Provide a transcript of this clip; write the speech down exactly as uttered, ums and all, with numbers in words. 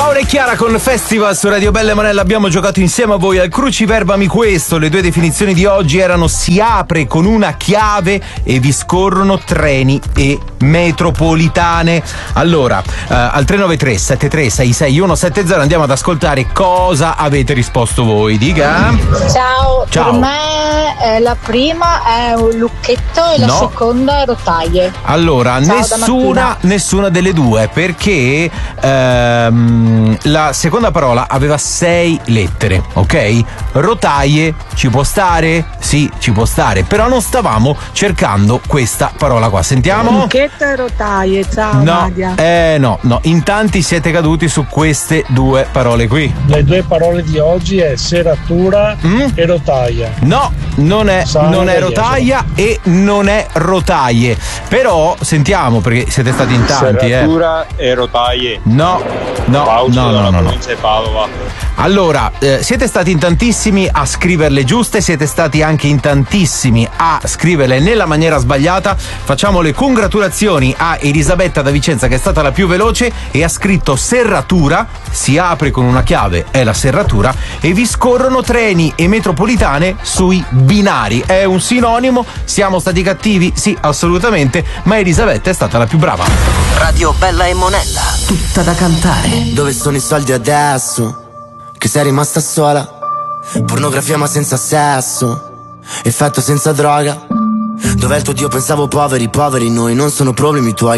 Paola e Chiara con Festival su Radio Bella e Monella. Abbiamo giocato insieme a voi al Cruciverbami questo. Le due definizioni di oggi erano: si apre con una chiave e vi scorrono treni e metropolitane. Allora, eh, al tre nove tre sette tre sei sei uno sette zero andiamo ad ascoltare cosa avete risposto voi. Dica. Ciao, Ciao. Per me eh, la prima è un lucchetto e la No. seconda è rotaie. Allora, Ciao, nessuna, da nessuna delle due, perché ehm, la seconda parola aveva sei lettere, ok? Rotaie ci può stare? Sì, ci può stare, però non stavamo cercando questa parola qua. Sentiamo? Lucchetto e rotaie, ciao No, Nadia. eh no, no, in tanti siete caduti su queste due parole qui. Le due parole di oggi è serratura Mm? e rotaia. No, non è, Sana non è da rotaia e non è rotaie. Però sentiamo, perché siete stati in tanti, eh. Serratura e rotaie. No, no, Fausto no, no, dalla no, no. provincia di Padova. Allora, eh, siete stati in tantissimi a scriverle giuste, siete stati anche in tantissimi a scriverle nella maniera sbagliata. Facciamo le congratulazioni a Elisabetta da Vicenza, che è stata la più veloce e ha scritto serratura, si apre con una chiave, è la serratura, e vi scorrono treni e metropolitane sui binari. È un sinonimo, siamo stati cattivi? Sì, assolutamente, ma Elisabetta è stata la più brava. Radio Bella e Monella, tutta da cantare. Dove sono i soldi adesso? Che sei rimasta sola? Pornografia ma senza sesso, effetto senza droga. Dov'è il tuo Dio? Pensavo poveri, poveri noi, non sono problemi tuoi.